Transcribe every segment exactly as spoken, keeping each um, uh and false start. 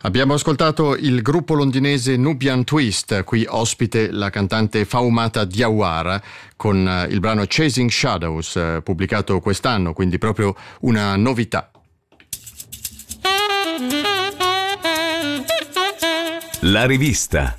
Abbiamo ascoltato il gruppo londinese Nubian Twist, qui ospite la cantante Fatoumata Diawara con il brano Chasing Shadows, pubblicato quest'anno, quindi proprio una novità. La rivista.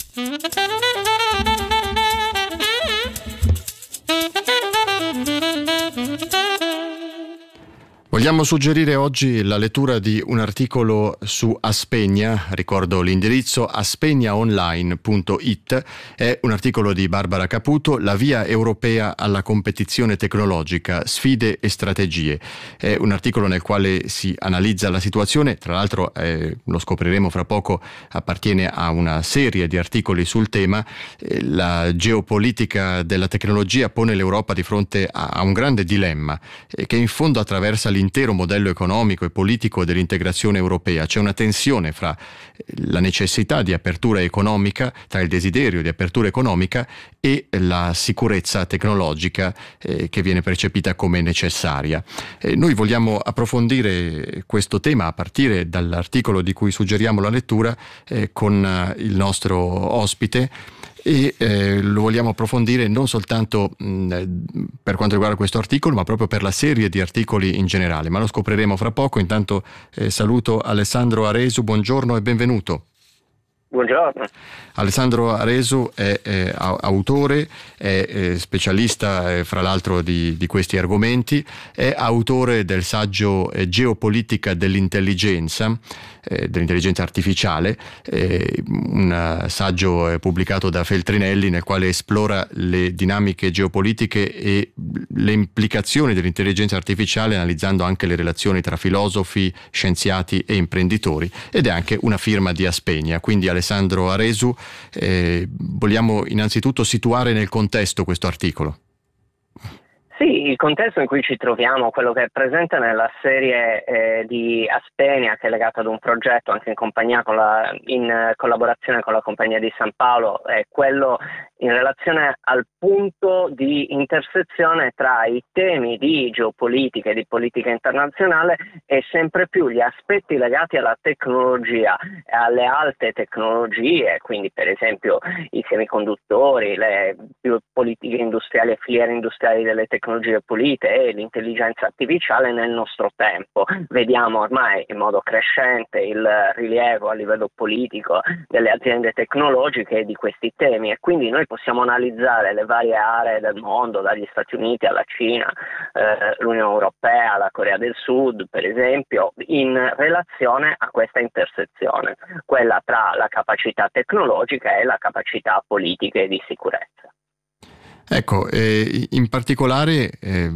Vogliamo suggerire oggi la lettura di un articolo su Aspegna, ricordo l'indirizzo aspegnaonline punto it, è un articolo di Barbara Caputo, La via europea alla competizione tecnologica, sfide e strategie. È un articolo nel quale si analizza la situazione, tra l'altro eh, lo scopriremo fra poco, appartiene a una serie di articoli sul tema. Eh, la geopolitica della tecnologia pone l'Europa di fronte a, a un grande dilemma eh, che in fondo attraversa l'intero modello economico e politico dell'integrazione europea. C'è una tensione fra la necessità di apertura economica, tra il desiderio di apertura economica e la sicurezza tecnologica eh, che viene percepita come necessaria. Eh, noi vogliamo approfondire questo tema a partire dall'articolo di cui suggeriamo la lettura eh, con eh, il nostro ospite. E eh, lo vogliamo approfondire non soltanto mh, per quanto riguarda questo articolo, ma proprio per la serie di articoli in generale, ma lo scopriremo fra poco. Intanto eh, saluto Alessandro Aresu, buongiorno e benvenuto. Buongiorno. Alessandro Aresu è eh, autore, è eh, specialista eh, fra l'altro di, di questi argomenti, è autore del saggio eh, Geopolitica dell'intelligenza, eh, dell'intelligenza artificiale, eh, un saggio eh, pubblicato da Feltrinelli nel quale esplora le dinamiche geopolitiche e le implicazioni dell'intelligenza artificiale, analizzando anche le relazioni tra filosofi, scienziati e imprenditori, ed è anche una firma di Aspegna. Quindi Alessandro Aresu, eh, vogliamo innanzitutto situare nel contesto questo articolo. Sì, il contesto in cui ci troviamo, quello che è presente nella serie eh, di Aspegna, che è legata ad un progetto anche in compagnia con la, in collaborazione con la Compagnia di San Paolo, è quello in relazione al punto di intersezione tra i temi di geopolitica e di politica internazionale e sempre più gli aspetti legati alla tecnologia, alle alte tecnologie, quindi per esempio i semiconduttori, le politiche industriali e filiere industriali delle tecnologie pulite e l'intelligenza artificiale nel nostro tempo. Vediamo ormai in modo crescente il rilievo a livello politico delle aziende tecnologiche di questi temi, e quindi noi possiamo analizzare le varie aree del mondo, dagli Stati Uniti alla Cina, eh, l'Unione Europea, la Corea del Sud per esempio, in relazione a questa intersezione, quella tra la capacità tecnologica e la capacità politica e di sicurezza. Ecco, eh, in particolare eh,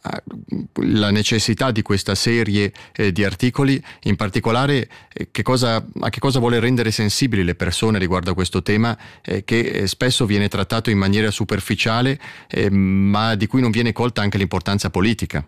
la necessità di questa serie eh, di articoli, in particolare eh, che cosa, a che cosa vuole rendere sensibili le persone riguardo a questo tema eh, che eh, spesso viene trattato in maniera superficiale, eh, ma di cui non viene colta anche l'importanza politica.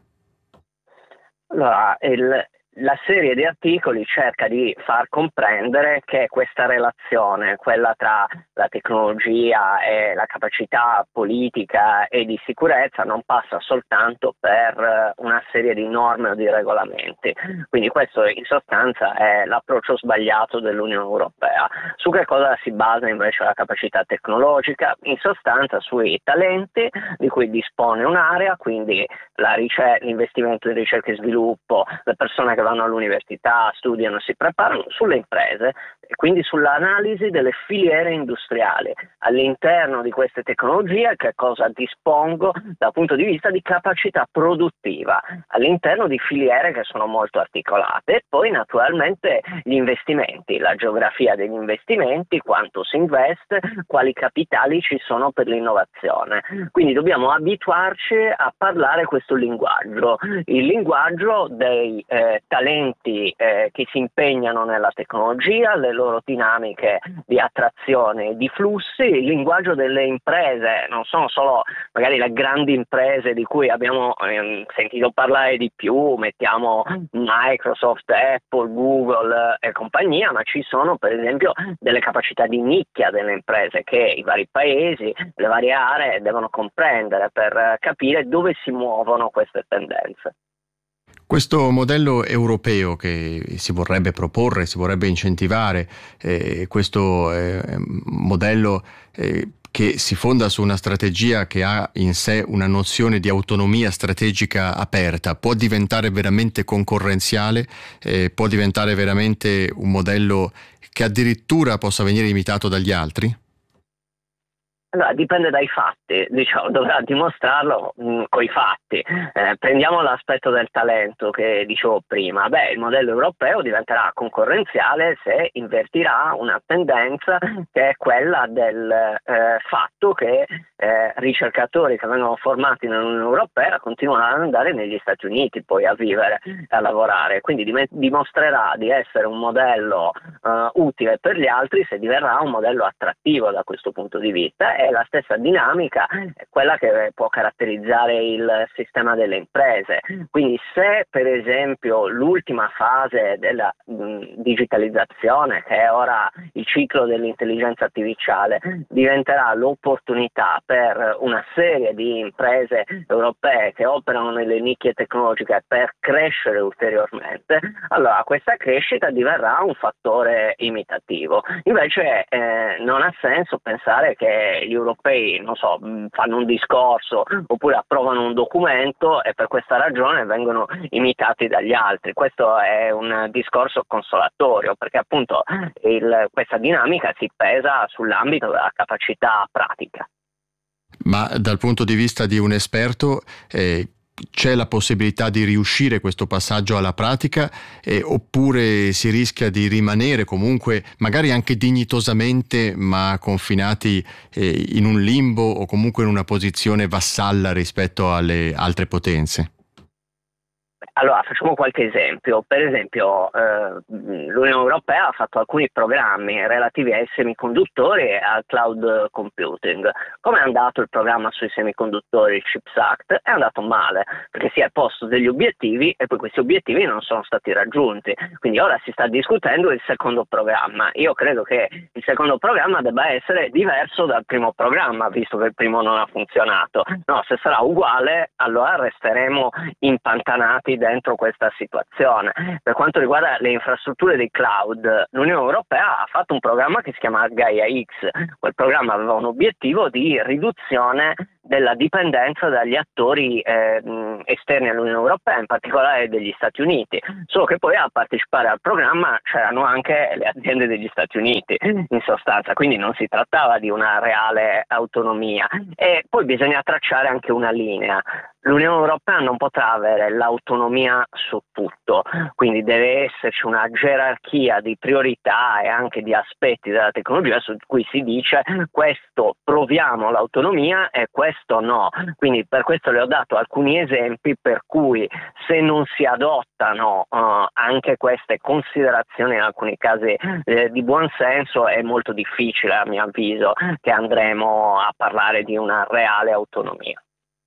Allora, il... La serie di articoli cerca di far comprendere che questa relazione, quella tra la tecnologia e la capacità politica e di sicurezza, non passa soltanto per una serie di norme o di regolamenti. Quindi questo in sostanza è l'approccio sbagliato dell'Unione Europea. Su che cosa si basa invece la capacità tecnologica? In sostanza sui talenti di cui dispone un'area, quindi la ricer- l'investimento in ricerca e sviluppo, le persone che vanno all'università, studiano, si preparano, sulle imprese e quindi sull'analisi delle filiere industriali. All'interno di queste tecnologie che cosa dispongo dal punto di vista di capacità produttiva, all'interno di filiere che sono molto articolate, e poi naturalmente gli investimenti, la geografia degli investimenti, quanto si investe, quali capitali ci sono per l'innovazione. Quindi dobbiamo abituarci a parlare questo linguaggio, il linguaggio dei eh, talenti eh, che si impegnano nella tecnologia, le loro dinamiche di attrazione e di flussi, il linguaggio delle imprese, non sono solo magari le grandi imprese di cui abbiamo eh, sentito parlare di più, mettiamo Microsoft, Apple, Google e compagnia, ma ci sono per esempio delle capacità di nicchia delle imprese che i vari paesi, le varie aree devono comprendere per capire dove si muovono queste tendenze. Questo modello europeo che si vorrebbe proporre, si vorrebbe incentivare, eh, questo eh, modello eh, che si fonda su una strategia che ha in sé una nozione di autonomia strategica aperta, può diventare veramente concorrenziale, eh, può diventare veramente un modello che addirittura possa venire imitato dagli altri? Allora, dipende dai fatti, diciamo, dovrà dimostrarlo con i fatti. Eh, prendiamo l'aspetto del talento che dicevo prima. Beh, il modello europeo diventerà concorrenziale se invertirà una tendenza che è quella del eh, fatto che eh, ricercatori che vengono formati nell'Unione Europea continuano ad andare negli Stati Uniti poi a vivere e a lavorare. Quindi dim- dimostrerà di essere un modello eh, utile per gli altri se diverrà un modello attrattivo da questo punto di vista. E la stessa dinamica è quella che può caratterizzare il sistema delle imprese. Quindi se per esempio l'ultima fase della mh, digitalizzazione, che è ora il ciclo dell'intelligenza artificiale, diventerà l'opportunità per una serie di imprese europee che operano nelle nicchie tecnologiche per crescere ulteriormente, allora questa crescita diverrà un fattore imitativo. Invece eh, non ha senso pensare che gli europei, non so, fanno un discorso oppure approvano un documento e per questa ragione vengono imitati dagli altri. Questo è un discorso consolatorio, perché appunto il, questa dinamica si pesa sull'ambito della capacità pratica. Ma dal punto di vista di un esperto, eh, c'è la possibilità di riuscire questo passaggio alla pratica eh, oppure si rischia di rimanere comunque magari anche dignitosamente ma confinati eh, in un limbo o comunque in una posizione vassalla rispetto alle altre potenze? Allora, facciamo qualche esempio. Per esempio, eh, l'Unione Europea ha fatto alcuni programmi relativi ai semiconduttori e al cloud computing. Come è andato il programma sui semiconduttori, il CHIPS Act? È andato male, perché si è posto degli obiettivi e poi questi obiettivi non sono stati raggiunti. Quindi ora si sta discutendo il secondo programma. Io credo che il secondo programma debba essere diverso dal primo programma, visto che il primo non ha funzionato. No, se sarà uguale, allora resteremo impantanati dentro questa situazione. Per quanto riguarda le infrastrutture di cloud, l'Unione Europea ha fatto un programma che si chiama Gaia X. Quel programma aveva un obiettivo di riduzione della dipendenza dagli attori eh, esterni all'Unione Europea, in particolare degli Stati Uniti, solo che poi a partecipare al programma c'erano anche le aziende degli Stati Uniti, in sostanza, quindi non si trattava di una reale autonomia. E poi bisogna tracciare anche una linea. L'Unione Europea non potrà avere l'autonomia su tutto, quindi deve esserci una gerarchia di priorità e anche di aspetti della tecnologia su cui si dice questo proviamo l'autonomia e questo no. Quindi per questo le ho dato alcuni esempi per cui se non si adottano uh, anche queste considerazioni in alcuni casi eh, di buon senso è molto difficile, a mio avviso, che andremo a parlare di una reale autonomia.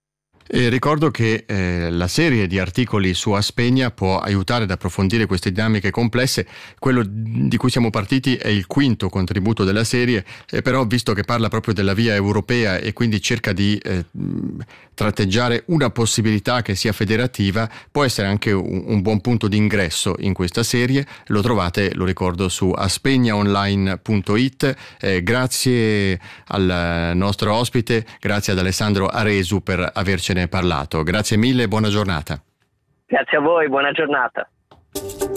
E ricordo che eh, la serie di articoli su Aspegna può aiutare ad approfondire queste dinamiche complesse. Quello di cui siamo partiti è il quinto contributo della serie, eh, però visto che parla proprio della via europea e quindi cerca di eh, tratteggiare una possibilità che sia federativa, può essere anche un, un buon punto di ingresso in questa serie. Lo trovate, lo ricordo, su aspegnaonline punto it. Eh, grazie al nostro ospite, grazie ad Alessandro Aresu per avercene parlato. Grazie mille e buona giornata. Grazie a voi, buona giornata.